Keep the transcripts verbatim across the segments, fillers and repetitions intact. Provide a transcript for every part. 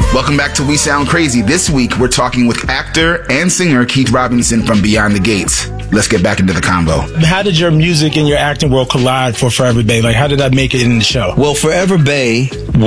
Welcome back to We Sound Crazy. This week, we're talking with actor and singer Keith Robinson from Beyond the Gates. Let's get back into the combo. How did your music and your acting world collide for Forever Bae? Like, how did that make it in the show? Well, Forever Bae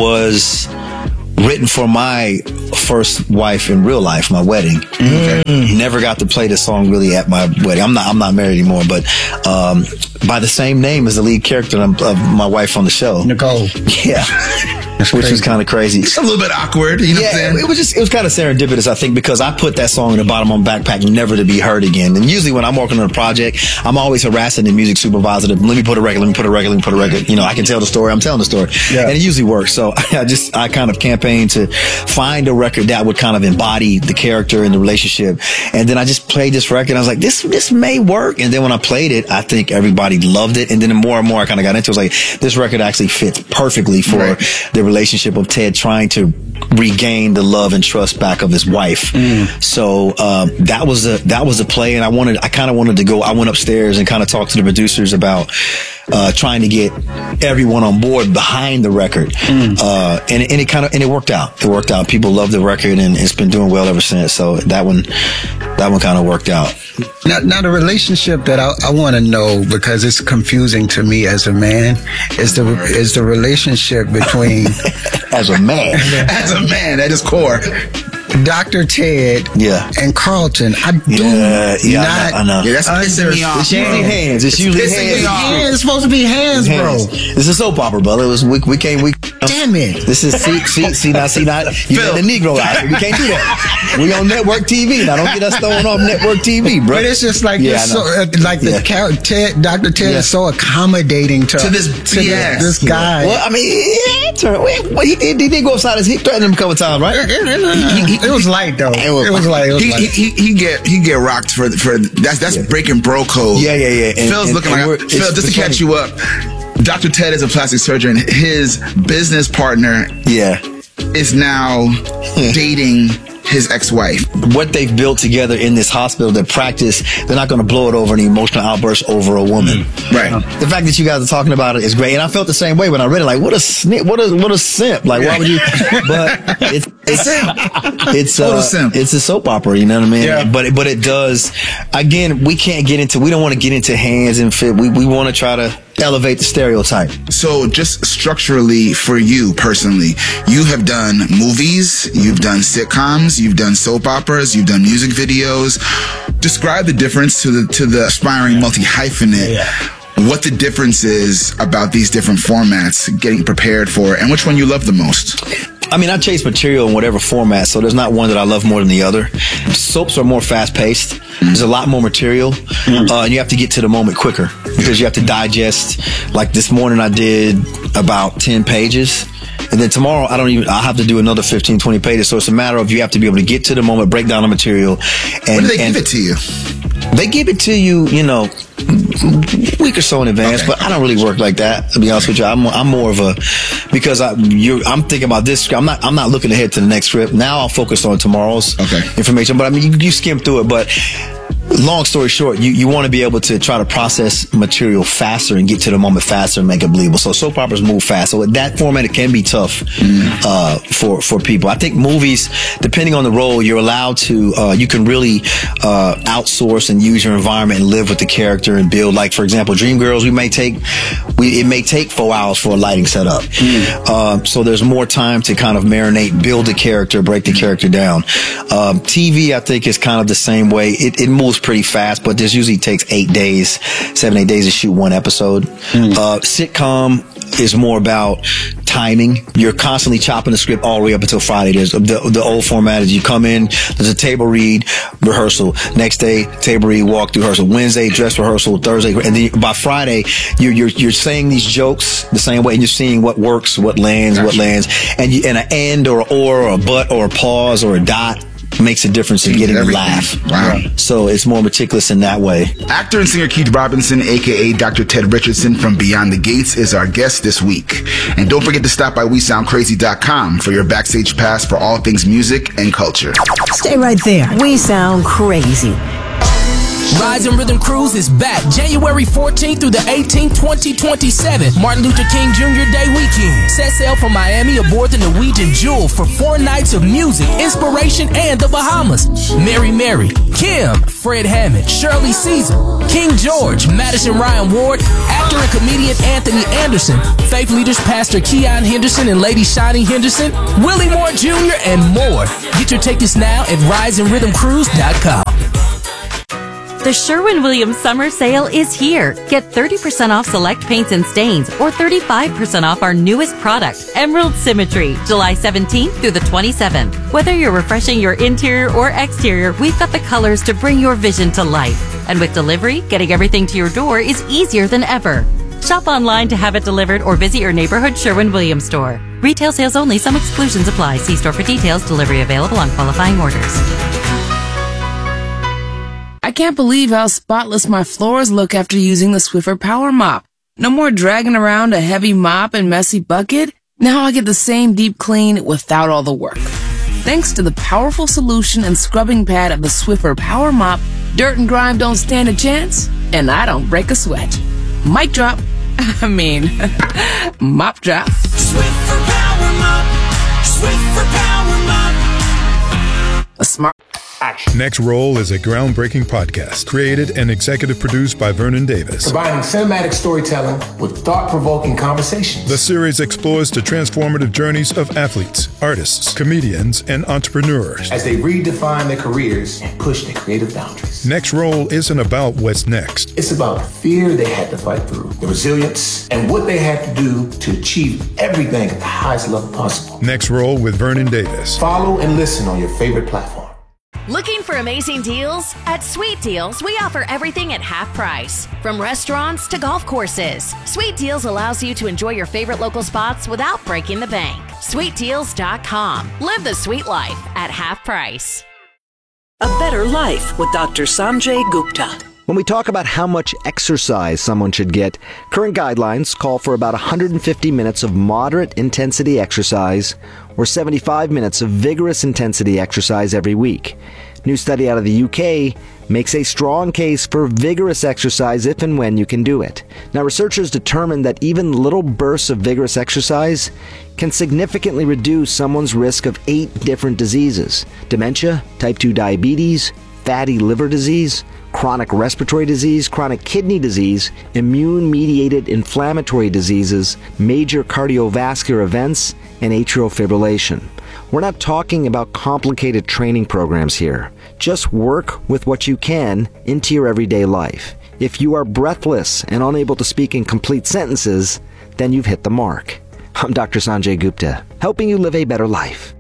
was written for my first wife in real life, my wedding. Mm. Never got to play the song really at my wedding. I'm not I'm not married anymore, but um, by the same name as the lead character of my wife on the show, Nicole. Yeah. Which was kind of crazy. It's a little bit awkward, you know yeah, what I'm saying? It was just, it was kind of serendipitous, I think, because I put that song in the bottom of my backpack, never to be heard again. And usually when I'm working on a project, I'm always harassing the music supervisor to, let me put a record, let me put a record, let me put a record. You know, I can tell the story, I'm telling the story. Yeah. And it usually works. So I just, I kind of campaigned to find a record that would kind of embody the character and the relationship. And then I just played this record and I was like, this, this may work. And then when I played it, I think everybody loved it. And then the more and more I kind of got into it, I was like, this record actually fits perfectly for right. the relationship of Ted trying to regain the love and trust back of his wife. Mm. So um, that was a that was a play, and I wanted I kind of wanted to go. I went upstairs and kind of talked to the producers about uh, trying to get everyone on board behind the record, mm. uh, and and it kind of and it worked out. It worked out. People love the record, and it's been doing well ever since. So that one that one kind of worked out. Now, now the relationship that I, I want to know, because it's confusing to me as a man, is the is the relationship between as a man, as a man at his core, Doctor Ted yeah. and Carlton. I do yeah, yeah, not. I know. I know. Yeah, that's pissing me off. It's usually bro. hands. It's, it's usually hands. Yeah, it's supposed to be hands, hands. bro. It's a soap opera, brother. It was we we can't we. Damn it! This is see see see now see now you got the Negro out. We can't do that. We on network T V now. Don't get us throwing off network T V, bro. But it's just like yeah, this, so, uh, like the yeah. Ted, Doctor Ted yeah. is so accommodating to, to this to yes. this, this guy. Well, I mean, yeah, he, he, he did go outside his. He threatened him a couple times, right? It, it, it, it was light though. It was, it was light. It was he, light. He, he, he get he get rocked for for that's that's yeah. breaking bro code. Yeah, yeah, yeah. And, Phil's and, looking and like Phil. Just to catch you up. Doctor Ted is a plastic surgeon. His business partner yeah. is now dating his ex-wife. What they've built together in this hospital, their practice, they're not going to blow it over an emotional outburst over a woman. Right. The fact that you guys are talking about it is great, and I felt the same way when I read it. Like, what a snip, what a what a simp. Like, why would you? But it's it's it's uh, a simp. It's a soap opera. You know what I mean? Yeah. But but it does. Again, we can't get into. We don't want to get into hands and fit. We we want to try to elevate the stereotype. So just structurally for you personally, you have done movies, you've done sitcoms, you've done soap operas, you've done music videos. Describe the difference to the to the aspiring multi-hyphenate. Yeah. What the difference is about these different formats, getting prepared for, and which one you love the most. I mean, I chase material in whatever format, so there's not one that I love more than the other. Soaps are more fast-paced. Mm-hmm. There's a lot more material, mm-hmm. uh, and you have to get to the moment quicker because you have to digest. Like this morning, I did about ten pages. And then tomorrow, I don't even, I'll have to do another fifteen, twenty pages. So it's a matter of you have to be able to get to the moment, break down the material. And, when do they and give it to you? They give it to you, you know, a week or so in advance, okay. But I don't really work like that, to be honest with you. I'm, I'm more of a, because I, you're, I'm thinking about this script. I'm not, I'm not looking ahead to the next script. Now I'll focus on tomorrow's okay. information. But I mean, you, you skim through it, but long story short, you, you want to be able to try to process material faster and get to the moment faster and make it believable. So soap operas move fast. So with that format, it can be tough mm. uh, for for people. I think movies, depending on the role, you're allowed to, uh, you can really uh, outsource and use your environment and live with the character and build. Like, for example, Dreamgirls, we may take, we it may take four hours for a lighting setup. Mm. Uh, so there's more time to kind of marinate, build the character, break the character down. Um, T V, I think, is kind of the same way. It, it moves pretty fast, but this usually takes eight days, seven, eight days to shoot one episode. Mm. Uh, sitcom is more about timing. You're constantly chopping the script all the way up until Friday. There's the, the old format is you come in, there's a table read, rehearsal. Next day, table read, walk through rehearsal. Wednesday, dress rehearsal. Thursday, and then by Friday, you're you're you're saying these jokes the same way, and you're seeing what works, what lands, gotcha. what lands, and you, and an end or or or a but or a pause or a dot makes a difference in getting a laugh. Wow. So it's more meticulous in that way. Actor and singer Keith Robinson, a k a. Doctor Ted Richardson from Beyond the Gates, is our guest this week. And don't forget to stop by we sound crazy dot com for your backstage pass for all things music and culture. Stay right there. We Sound Crazy. Rise and Rhythm Cruise is back January fourteenth through the eighteenth, twenty twenty-seven. Martin Luther King Junior Day weekend. Set sail from Miami aboard the Norwegian Jewel for four nights of music, inspiration, and the Bahamas. Mary Mary, Kim, Fred Hammond, Shirley Caesar, King George, Madison Ryan Ward, actor and comedian Anthony Anderson, faith leaders Pastor Keon Henderson and Lady Shani Henderson, Willie Moore Junior, and more. Get your tickets now at rise and rhythm cruise dot com. The Sherwin-Williams Summer Sale is here. Get thirty percent off select paints and stains or thirty-five percent off our newest product, Emerald Symmetry, July seventeenth through the twenty-seventh. Whether you're refreshing your interior or exterior, we've got the colors to bring your vision to life. And with delivery, getting everything to your door is easier than ever. Shop online to have it delivered or visit your neighborhood Sherwin-Williams store. Retail sales only. Some exclusions apply. See store for details. Delivery available on qualifying orders. I can't believe how spotless my floors look after using the Swiffer Power Mop. No more dragging around a heavy mop and messy bucket. Now I get the same deep clean without all the work. Thanks to the powerful solution and scrubbing pad of the Swiffer Power Mop, dirt and grime don't stand a chance, and I don't break a sweat. Mic drop. I mean, mop drop. Swiffer Power Mop. Swiffer Power Mop. A smart... Action. Next Roll is a groundbreaking podcast created and executive produced by Vernon Davis. Combining cinematic storytelling with thought-provoking conversations. The series explores the transformative journeys of athletes, artists, comedians, and entrepreneurs as they redefine their careers and push their creative boundaries. Next Roll isn't about what's next. It's about the fear they had to fight through, the resilience, and what they had to do to achieve everything at the highest level possible. Next Roll with Vernon Davis. Follow and listen on your favorite platform. Looking for amazing deals? At Sweet Deals, we offer everything at half price. From restaurants to golf courses, Sweet Deals allows you to enjoy your favorite local spots without breaking the bank. sweet deals dot com. Live the sweet life at half price. A Better Life with Doctor Sanjay Gupta. When we talk about how much exercise someone should get, current guidelines call for about one hundred fifty minutes of moderate intensity exercise or seventy-five minutes of vigorous intensity exercise every week. New study out of the U K makes a strong case for vigorous exercise if and when you can do it. Now, researchers determined that even little bursts of vigorous exercise can significantly reduce someone's risk of eight different diseases: dementia, type two diabetes, fatty liver disease, chronic respiratory disease, chronic kidney disease, immune-mediated inflammatory diseases, major cardiovascular events, and atrial fibrillation. We're not talking about complicated training programs here. Just work with what you can into your everyday life. If you are breathless and unable to speak in complete sentences, then you've hit the mark. I'm Doctor Sanjay Gupta, helping you live a better life.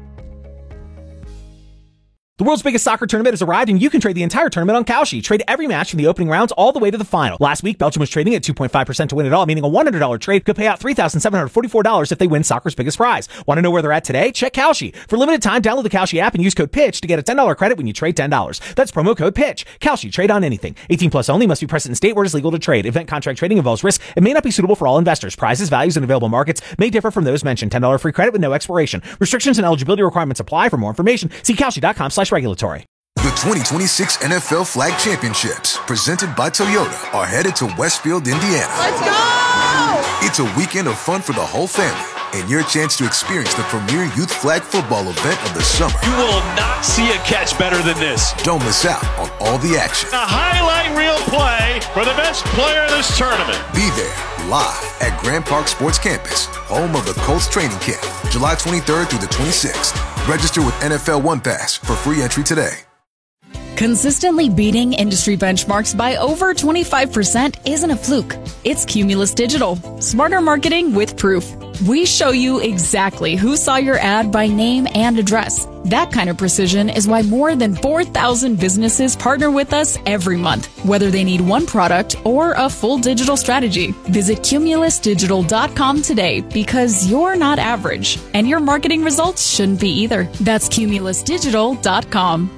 The world's biggest soccer tournament has arrived, and you can trade the entire tournament on Kalshi. Trade every match from the opening rounds all the way to the final. Last week, Belgium was trading at two point five percent to win it all, meaning a one hundred dollars trade could pay out three thousand seven hundred forty-four dollars if they win soccer's biggest prize. Want to know where they're at today? Check Kalshi. For limited time, download the Kalshi app and use code PITCH to get a ten dollars credit when you trade ten dollars. That's promo code PITCH. Kalshi. Trade on anything. eighteen plus only. Must be present in state where it is legal to trade. Event contract trading involves risk and may not be suitable for all investors. Prizes, values, and available markets may differ from those mentioned. ten dollars free credit with no expiration. Restrictions and eligibility requirements apply. For more information, see Kalshi.com slash regulatory. The twenty twenty-six N F L Flag Championships, presented by Toyota, are headed to Westfield, Indiana. Let's go! It's a weekend of fun for the whole family and your chance to experience the premier youth flag football event of the summer. You will not see a catch better than this. Don't miss out on all the action. A highlight reel play for the best player in this tournament. Be there live at Grand Park Sports Campus, home of the Colts training camp, July twenty-third through the twenty-sixth. Register with N F L One Pass for free entry today. Consistently beating industry benchmarks by over twenty-five percent isn't a fluke. It's Cumulus Digital. Smarter marketing with proof. We show you exactly who saw your ad by name and address. That kind of precision is why more than four thousand businesses partner with us every month, whether they need one product or a full digital strategy. Visit cumulus digital dot com today, because you're not average, and your marketing results shouldn't be either. That's cumulus digital dot com.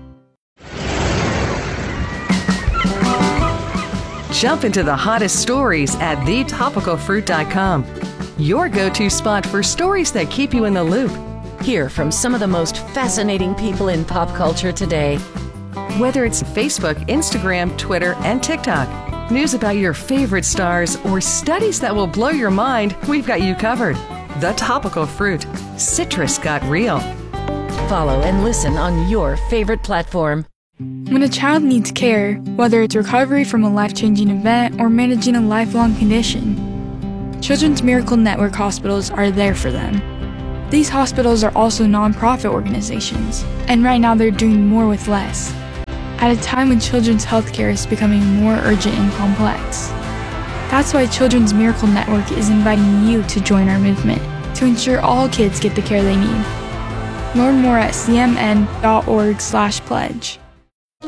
Jump into the hottest stories at the topical fruit dot com. Your go-to spot for stories that keep you in the loop. Hear from some of the most fascinating people in pop culture today. Whether it's Facebook, Instagram, Twitter, and TikTok, news about your favorite stars, or studies that will blow your mind, we've got you covered. The Topical Fruit. Citrus got real. Follow and listen on your favorite platform. When a child needs care, whether it's recovery from a life-changing event or managing a lifelong condition, Children's Miracle Network hospitals are there for them. These hospitals are also nonprofit organizations, and right now they're doing more with less, at a time when children's healthcare is becoming more urgent and complex. That's why Children's Miracle Network is inviting you to join our movement to ensure all kids get the care they need. Learn more at c m n dot org slash pledge.